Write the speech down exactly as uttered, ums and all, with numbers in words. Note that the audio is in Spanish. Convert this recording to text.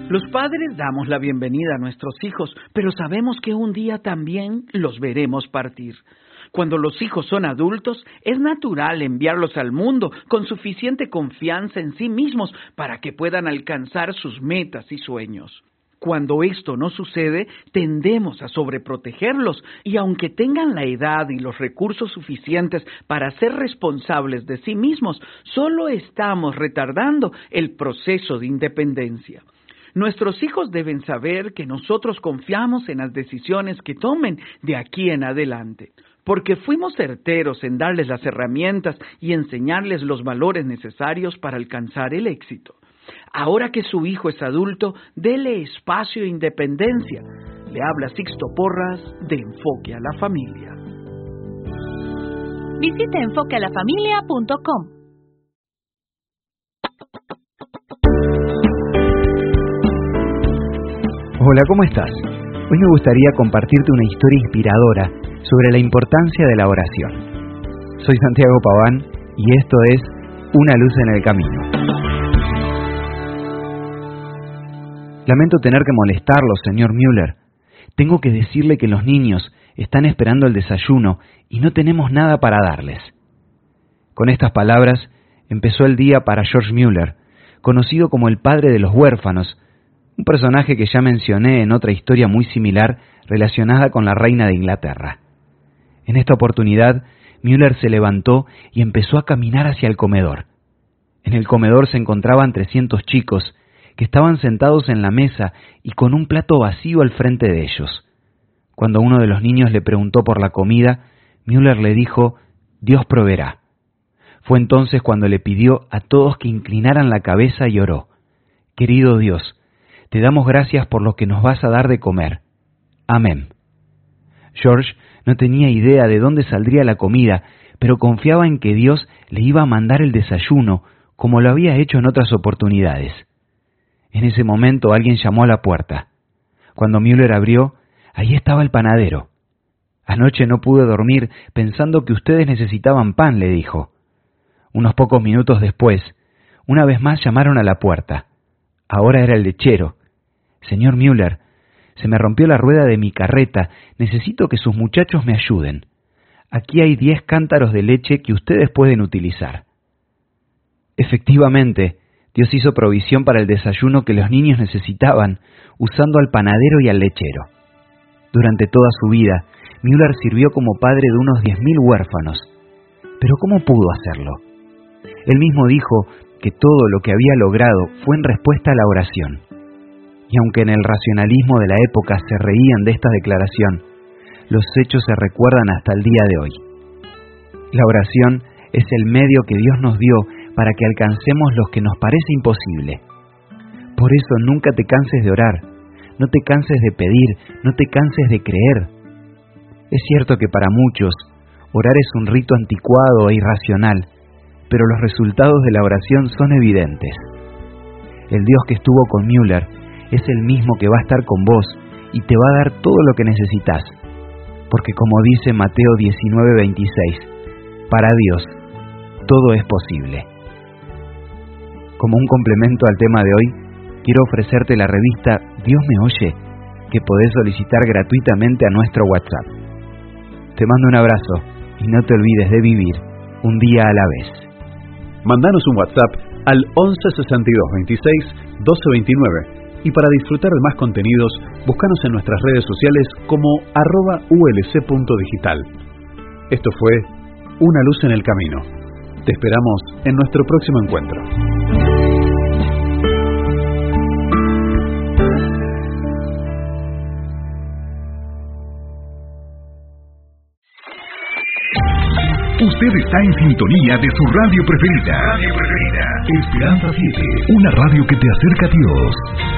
Los padres damos la bienvenida a nuestros hijos, pero sabemos que un día también los veremos partir. Cuando los hijos son adultos, es natural enviarlos al mundo con suficiente confianza en sí mismos para que puedan alcanzar sus metas y sueños. Cuando esto no sucede, tendemos a sobreprotegerlos y aunque tengan la edad y los recursos suficientes para ser responsables de sí mismos, solo estamos retardando el proceso de independencia. Nuestros hijos deben saber que nosotros confiamos en las decisiones que tomen de aquí en adelante, porque fuimos certeros en darles las herramientas y enseñarles los valores necesarios para alcanzar el éxito. Ahora que su hijo es adulto, dele espacio e independencia. Le habla Sixto Porras de Enfoque a la Familia. Visite enfoque a la familia punto com. Hola, ¿cómo estás? Hoy me gustaría compartirte una historia inspiradora sobre la importancia de la oración. Soy Santiago Paván y esto es Una luz en el camino. Lamento tener que molestarlo, señor Müller. Tengo que decirle que los niños están esperando el desayuno y no tenemos nada para darles. Con estas palabras empezó el día para George Müller, conocido como el padre de los huérfanos, un personaje que ya mencioné en otra historia muy similar relacionada con la reina de Inglaterra. En esta oportunidad, Müller se levantó y empezó a caminar hacia el comedor. En el comedor se encontraban trescientos chicos que estaban sentados en la mesa y con un plato vacío al frente de ellos. Cuando uno de los niños le preguntó por la comida, Müller le dijo: «Dios proveerá». Fue entonces cuando le pidió a todos que inclinaran la cabeza y oró: «Querido Dios, te damos gracias por lo que nos vas a dar de comer. Amén». George no tenía idea de dónde saldría la comida, pero confiaba en que Dios le iba a mandar el desayuno, como lo había hecho en otras oportunidades. En ese momento alguien llamó a la puerta. Cuando Müller abrió, ahí estaba el panadero. «Anoche no pude dormir pensando que ustedes necesitaban pan», le dijo. Unos pocos minutos después, una vez más llamaron a la puerta. Ahora era el lechero. «Señor Müller, se me rompió la rueda de mi carreta, necesito que sus muchachos me ayuden. Aquí hay diez cántaros de leche que ustedes pueden utilizar». Efectivamente, Dios hizo provisión para el desayuno que los niños necesitaban, usando al panadero y al lechero. Durante toda su vida, Müller sirvió como padre de unos diez mil huérfanos. Pero ¿cómo pudo hacerlo? Él mismo dijo que todo lo que había logrado fue en respuesta a la oración. Y aunque en el racionalismo de la época se reían de esta declaración, los hechos se recuerdan hasta el día de hoy. La oración es el medio que Dios nos dio para que alcancemos lo que nos parece imposible. Por eso nunca te canses de orar, no te canses de pedir, no te canses de creer. Es cierto que para muchos, orar es un rito anticuado e irracional, pero los resultados de la oración son evidentes. El Dios que estuvo con Müller es el mismo que va a estar con vos y te va a dar todo lo que necesitas, porque como dice Mateo diecinueve veintiséis, para Dios todo es posible. Como un complemento al tema de hoy, quiero ofrecerte la revista Dios me oye, que podés solicitar gratuitamente a nuestro WhatsApp. Te mando un abrazo y no te olvides de vivir un día a la vez. Mandanos un WhatsApp al once sesenta y dos veintiséis doce veintinueve y para disfrutar de más contenidos, búscanos en nuestras redes sociales como arroba ulc.digital. Esto fue Una luz en el camino. Te esperamos en nuestro próximo encuentro. Usted está en sintonía de su radio preferida. Radio preferida. Esperanza siete, una radio que te acerca a Dios.